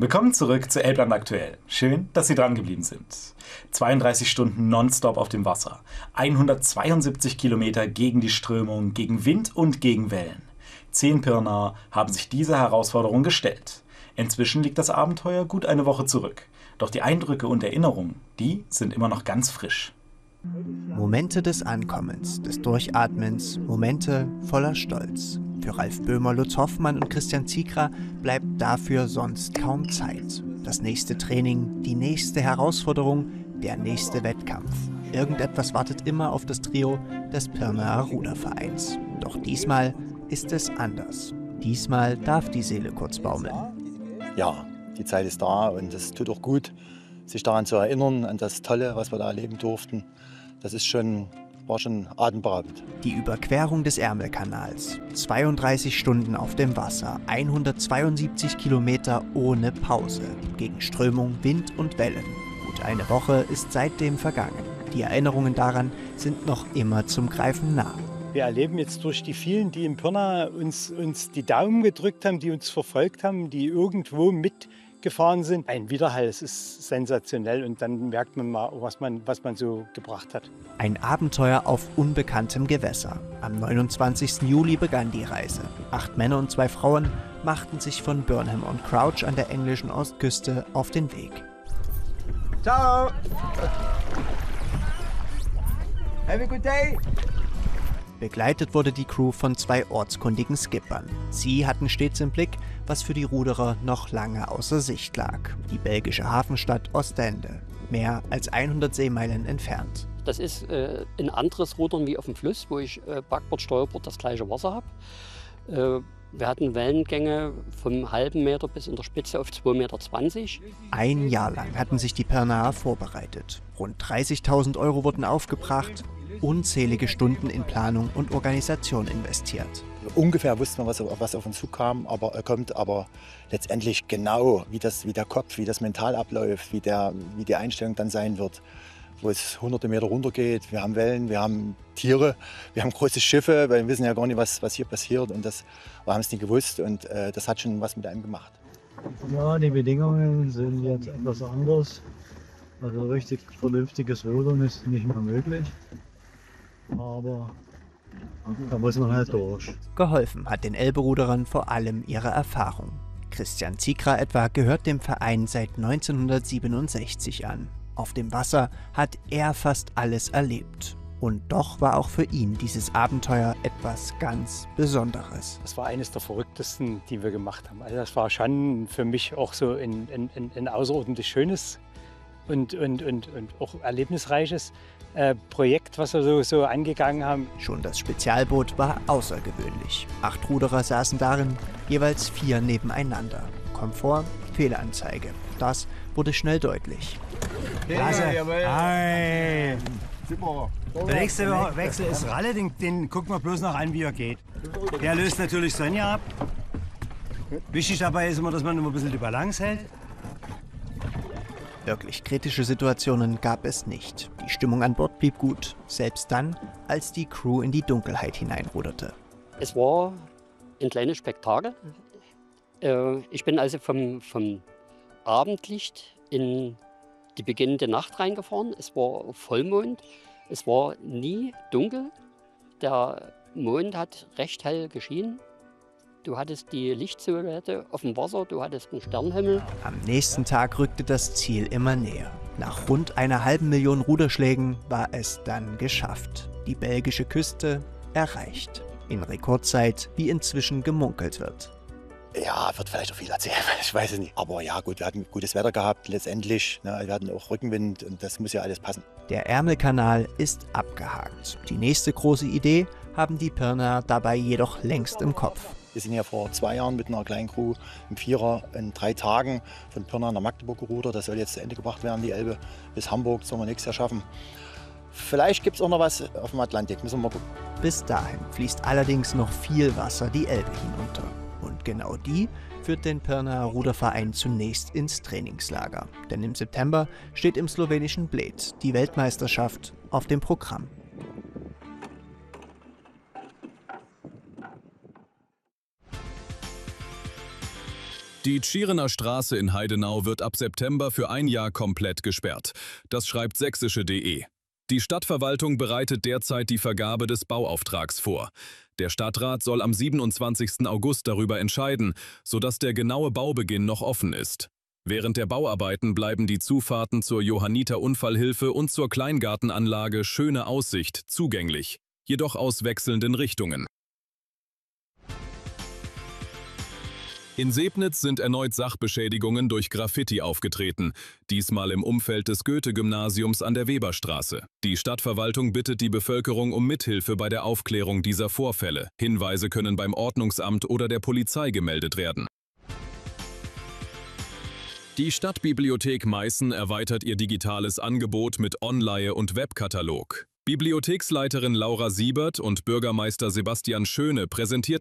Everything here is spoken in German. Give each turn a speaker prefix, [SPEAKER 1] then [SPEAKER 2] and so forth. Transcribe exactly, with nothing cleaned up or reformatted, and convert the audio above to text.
[SPEAKER 1] Willkommen zurück zu Elbland aktuell. Schön, dass Sie dran geblieben sind. zweiunddreißig Stunden nonstop auf dem Wasser. hundertzweiundsiebzig Kilometer gegen die Strömung, gegen Wind und gegen Wellen. Zehn Pirnaer haben sich dieser Herausforderung gestellt. Inzwischen liegt das Abenteuer gut eine Woche zurück. Doch die Eindrücke und Erinnerungen, die sind immer noch ganz frisch.
[SPEAKER 2] Momente des Ankommens, des Durchatmens, Momente voller Stolz. Für Ralf Böhmer, Lutz Hoffmann und Christian Ziekra bleibt dafür sonst kaum Zeit. Das nächste Training, die nächste Herausforderung, der nächste Wettkampf. Irgendetwas wartet immer auf das Trio des Pirnaer Rudervereins. Doch diesmal ist es anders. Diesmal darf die Seele kurz baumeln.
[SPEAKER 3] Ja, die Zeit ist da und es tut auch gut, sich daran zu erinnern, an das Tolle, was wir da erleben durften. Das ist schon, war schon atemberaubend.
[SPEAKER 2] Die Überquerung des Ärmelkanals. zweiunddreißig Stunden auf dem Wasser, hundertzweiundsiebzig Kilometer ohne Pause. Gegen Strömung, Wind und Wellen. Gut eine Woche ist seitdem vergangen. Die Erinnerungen daran sind noch immer zum Greifen nah.
[SPEAKER 4] Wir erleben jetzt durch die vielen, die im Pirna uns, uns die Daumen gedrückt haben, die uns verfolgt haben, die irgendwo mitgefahren sind, ein Widerhall. Es ist sensationell und dann merkt man mal, was man, was man so gebracht hat.
[SPEAKER 2] Ein Abenteuer auf unbekanntem Gewässer. Am neunundzwanzigsten Juli begann die Reise. Acht Männer und zwei Frauen machten sich von Burnham und Crouch an der englischen Ostküste auf den Weg.
[SPEAKER 5] Ciao! Have a good day!
[SPEAKER 2] Begleitet wurde die Crew von zwei ortskundigen Skippern. Sie hatten stets im Blick, was für die Ruderer noch lange außer Sicht lag. Die belgische Hafenstadt Ostende, mehr als hundert Seemeilen entfernt.
[SPEAKER 6] Das ist äh, ein anderes Rudern wie auf dem Fluss, wo ich äh, Backbord, Steuerbord das gleiche Wasser habe. Äh, wir hatten Wellengänge vom halben Meter bis in der Spitze auf zwei Meter zwanzig.
[SPEAKER 2] Ein Jahr lang hatten sich die Pirnaer vorbereitet. Rund dreißigtausend Euro wurden aufgebracht. Unzählige Stunden in Planung und Organisation investiert.
[SPEAKER 3] Ungefähr wussten wir, was, was auf uns zukam, aber äh, kommt, aber letztendlich genau, wie, das, wie der Kopf, wie das mental abläuft, wie, der, wie die Einstellung dann sein wird, wo es hunderte Meter runter geht. Wir haben Wellen, wir haben Tiere, wir haben große Schiffe, weil wir wissen ja gar nicht, was, was hier passiert und das, wir haben es nicht gewusst und äh, das hat schon was mit einem gemacht.
[SPEAKER 7] Ja, die Bedingungen sind jetzt etwas anders. Also richtig vernünftiges Rudern ist nicht mehr möglich. Aber da muss man halt durch.
[SPEAKER 2] Geholfen hat den Elberuderern vor allem ihre Erfahrung. Christian Ziekra etwa gehört dem Verein seit neunzehnhundertsiebenundsechzig an. Auf dem Wasser hat er fast alles erlebt. Und doch war auch für ihn dieses Abenteuer etwas ganz Besonderes.
[SPEAKER 4] Das war eines der verrücktesten, die wir gemacht haben. Also das war schon für mich auch so ein, ein, ein außerordentlich schönes und, und, und, und auch erlebnisreiches Äh, Projekt, was wir so, so angegangen haben.
[SPEAKER 2] Schon das Spezialboot war außergewöhnlich. Acht Ruderer saßen darin, jeweils vier nebeneinander. Komfort, Fehlanzeige. Das wurde schnell deutlich.
[SPEAKER 5] Klasse!
[SPEAKER 8] Hi! Super! Der nächste Wechsel ist Ralle, den, den gucken wir bloß noch an, wie er geht. Der löst natürlich Sonja ab. Wichtig dabei ist immer, dass man immer ein bisschen die Balance hält.
[SPEAKER 2] Wirklich kritische Situationen gab es nicht. Die Stimmung an Bord blieb gut, selbst dann, als die Crew in die Dunkelheit hineinruderte.
[SPEAKER 6] Es war ein kleines Spektakel. Äh, ich bin also vom, vom Abendlicht in die beginnende Nacht reingefahren. Es war Vollmond, es war nie dunkel. Der Mond hat recht hell geschienen. Du hattest die Lichtsilhouette auf dem Wasser, du hattest einen Sternenhimmel.
[SPEAKER 2] Am nächsten Tag rückte das Ziel immer näher. Nach rund einer halben Million Ruderschlägen war es dann geschafft. Die belgische Küste erreicht. In Rekordzeit, wie inzwischen gemunkelt wird.
[SPEAKER 3] Ja, wird vielleicht auch viel erzählen, ich weiß es nicht. Aber ja gut, wir hatten gutes Wetter gehabt letztendlich. Ne, wir hatten auch Rückenwind und das muss ja alles passen.
[SPEAKER 2] Der Ärmelkanal ist abgehakt. Die nächste große Idee haben die Pirnaer dabei jedoch längst im Kopf.
[SPEAKER 3] Wir sind ja vor zwei Jahren mit einer kleinen Crew im Vierer in drei Tagen von Pirna nach Magdeburg gerudert. Das soll jetzt zu Ende gebracht werden, die Elbe bis Hamburg, sollen wir nächstes Jahr schaffen. Vielleicht gibt es auch noch was auf dem Atlantik, müssen wir mal gucken.
[SPEAKER 2] Bis dahin fließt allerdings noch viel Wasser die Elbe hinunter. Und genau die führt den Pirnaer Ruderverein zunächst ins Trainingslager. Denn im September steht im slowenischen Bled die Weltmeisterschaft auf dem Programm.
[SPEAKER 9] Die Tschierener Straße in Heidenau wird ab September für ein Jahr komplett gesperrt. Das schreibt sächsische punkt de. Die Stadtverwaltung bereitet derzeit die Vergabe des Bauauftrags vor. Der Stadtrat soll am siebenundzwanzigsten August darüber entscheiden, sodass der genaue Baubeginn noch offen ist. Während der Bauarbeiten bleiben die Zufahrten zur Johanniter-Unfallhilfe und zur Kleingartenanlage Schöne Aussicht zugänglich, jedoch aus wechselnden Richtungen. In Sebnitz sind erneut Sachbeschädigungen durch Graffiti aufgetreten, diesmal im Umfeld des Goethe-Gymnasiums an der Weberstraße. Die Stadtverwaltung bittet die Bevölkerung um Mithilfe bei der Aufklärung dieser Vorfälle. Hinweise können beim Ordnungsamt oder der Polizei gemeldet werden. Die Stadtbibliothek Meißen erweitert ihr digitales Angebot mit Online- und Webkatalog. Bibliotheksleiterin Laura Siebert und Bürgermeister Sebastian Schöne präsentierten